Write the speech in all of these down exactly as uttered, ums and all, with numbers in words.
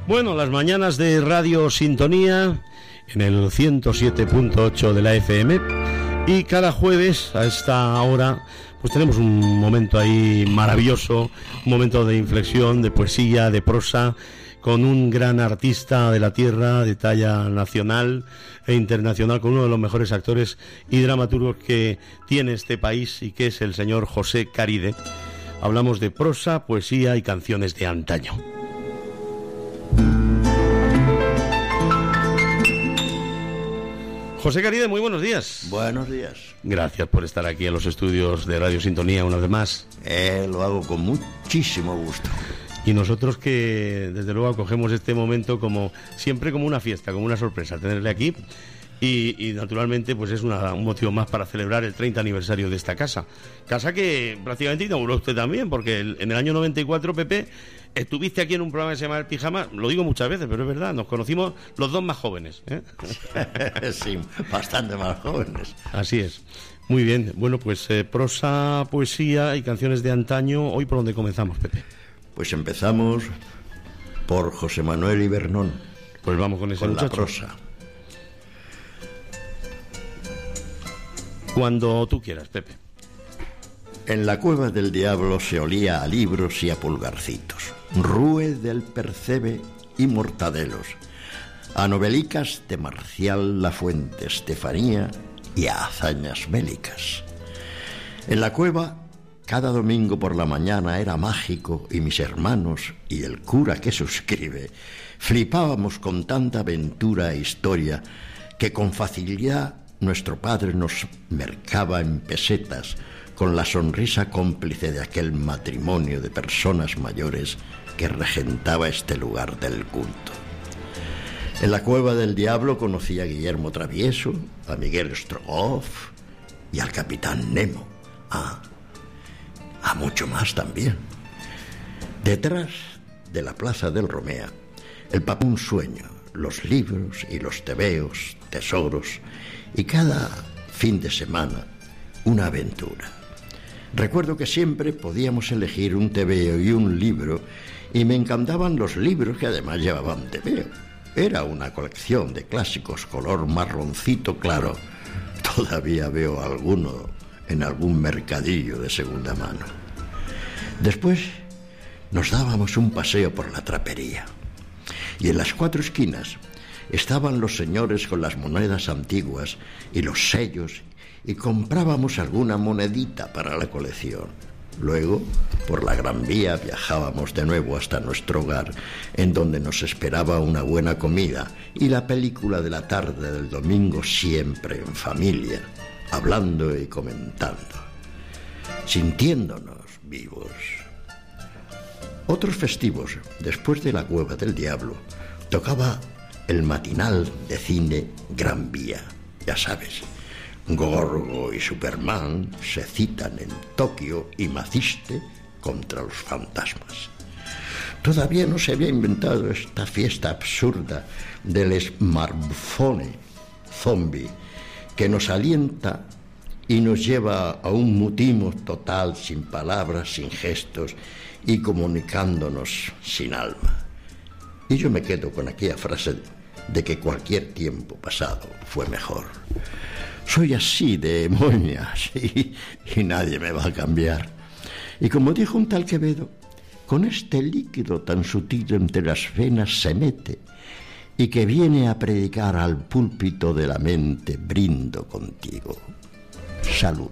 Bueno, las mañanas de Radio Sintonía en el ciento siete punto ocho de la F M, y cada jueves a esta hora pues tenemos un momento ahí maravilloso, un momento de inflexión, de poesía, de prosa, con un gran artista de la tierra, de talla nacional e internacional, con uno de los mejores actores y dramaturgos que tiene este país, y que es el señor José Caride. Hablamos de prosa, poesía y canciones de antaño. José Caride, muy buenos días. Buenos días. Gracias por estar aquí en los estudios de Radio Sintonía una vez más. Eh, lo hago con muchísimo gusto. Y nosotros que desde luego acogemos este momento como siempre, como una fiesta, como una sorpresa tenerle aquí. Y, y naturalmente pues es una, un motivo más para celebrar el treinta aniversario de esta casa. Casa que prácticamente inauguró usted también, porque el, en el año noventa y cuatro, Pepe, estuviste aquí en un programa que se llama El Pijama. Lo digo muchas veces, pero es verdad, nos conocimos los dos más jóvenes, ¿eh? Sí, bastante más jóvenes. Así es. Muy bien, bueno, pues eh, prosa, poesía y canciones de antaño. ¿Hoy por dónde comenzamos, Pepe? Pues empezamos por José Manuel Ibernón. Pues vamos con ese con muchacho. La prosa. Cuando tú quieras, Pepe. En la cueva del diablo se olía a libros y a pulgarcitos, rue del percebe y mortadelos, a novelicas de Marcial Lafuente, Estefanía y a hazañas bélicas. En la cueva, cada domingo por la mañana era mágico, y mis hermanos y el cura que suscribe flipábamos con tanta aventura e historia que con facilidad nuestro padre nos mercaba en pesetas, con la sonrisa cómplice de aquel matrimonio de personas mayores que regentaba este lugar del culto. En la cueva del diablo conocí a Guillermo Travieso, a Miguel Strogoff y al capitán Nemo, a, a mucho más también. Detrás de la plaza del Romea, el papá un sueño, los libros y los tebeos, tesoros, y cada fin de semana una aventura. Recuerdo que siempre podíamos elegir un tebeo y un libro, y me encantaban los libros que además llevaban tebeo. Era una colección de clásicos color marroncito claro. Todavía veo alguno en algún mercadillo de segunda mano. Después nos dábamos un paseo por la trapería, y en las cuatro esquinas estaban los señores con las monedas antiguas y los sellos, y comprábamos alguna monedita para la colección. Luego, por la Gran Vía viajábamos de nuevo hasta nuestro hogar, en donde nos esperaba una buena comida y la película de la tarde del domingo, siempre en familia, hablando y comentando, sintiéndonos vivos. Otros festivos, después de la cueva del diablo, tocaba el matinal de cine Gran Vía. Ya sabes, Gorgo y Superman se citan en Tokio y Maciste contra los fantasmas. Todavía no se había inventado esta fiesta absurda del smartphone zombie, que nos alienta y nos lleva a un mutismo total, sin palabras, sin gestos y comunicándonos sin alma. Y yo me quedo con aquella frase de que cualquier tiempo pasado fue mejor. Soy así de moñas y, y nadie me va a cambiar. Y como dijo un tal Quevedo, con este líquido tan sutil entre las venas se mete, y que viene a predicar al púlpito de la mente, brindo contigo. Salud.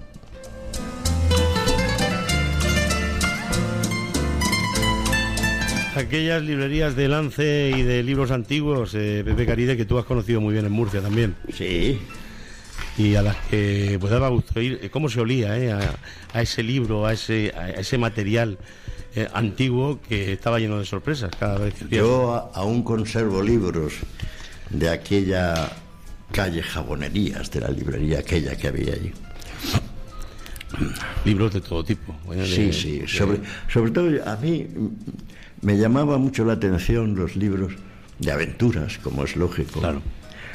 Aquellas librerías de Lance y de libros antiguos, eh, Pepe Caride, que tú has conocido muy bien en Murcia también. Sí. Y a las que pues daba gusto ir, cómo se olía eh, a, a ese libro, a ese, a ese material eh, antiguo que estaba lleno de sorpresas cada vez que... Yo a, aún conservo libros de aquella calle Jabonerías, de la librería aquella que había allí. Libros de todo tipo. Bueno, de, sí, sí, de... sobre, sobre todo a mí me llamaba mucho la atención los libros de aventuras, como es lógico. Claro.